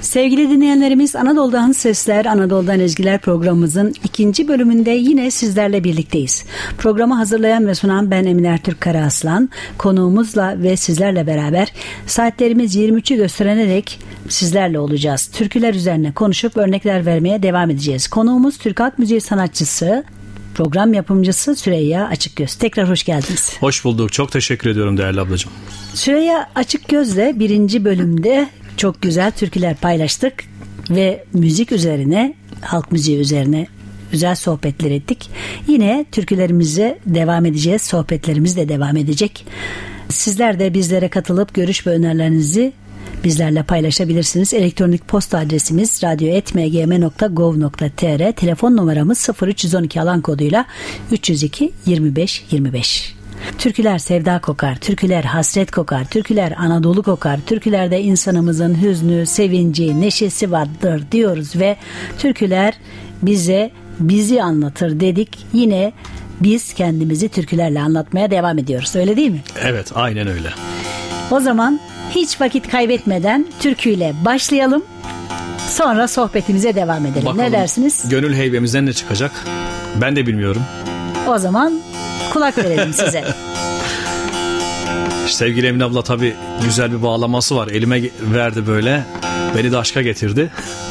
Sevgili dinleyenlerimiz, Anadolu'dan Sesler, Anadolu'dan Ezgiler programımızın ikinci bölümünde yine sizlerle birlikteyiz. Programı hazırlayan ve sunan ben Emine Ertürk Karaaslan. Konuğumuzla ve sizlerle beraber saatlerimiz 23'ü gösterene dek sizlerle olacağız. Türküler üzerine konuşup örnekler vermeye devam edeceğiz. Konuğumuz Türk Halk Müziği sanatçısı, program yapımcısı Süreyya Açıkgöz. Tekrar hoş geldiniz. Hoş bulduk. Çok teşekkür ediyorum değerli ablacığım. Süreyya Açıkgöz'le birinci bölümde çok güzel türküler paylaştık ve müzik üzerine, halk müziği üzerine güzel sohbetler ettik. Yine türkülerimize devam edeceğiz. Sohbetlerimiz de devam edecek. Sizler de bizlere katılıp görüş ve önerilerinizi bizlerle paylaşabilirsiniz. Elektronik posta adresimiz radyo@mgm.gov.tr. Telefon numaramız 0312 alan koduyla 302 25 25. Türküler sevda kokar, türküler hasret kokar, türküler Anadolu kokar, türkülerde insanımızın hüznü, sevinci, neşesi vardır diyoruz ve türküler bizi anlatır dedik. Yine biz kendimizi türkülerle anlatmaya devam ediyoruz. Öyle değil mi? Evet, aynen öyle. O zaman hiç vakit kaybetmeden türküyle başlayalım. Sonra sohbetimize devam edelim. Bakalım, ne dersiniz? Gönül heybemizden ne çıkacak? Ben de bilmiyorum. O zaman kulak verelim size. Sevgili Emine abla tabii güzel bir bağlaması var. Elime verdi böyle. Beni de aşka getirdi.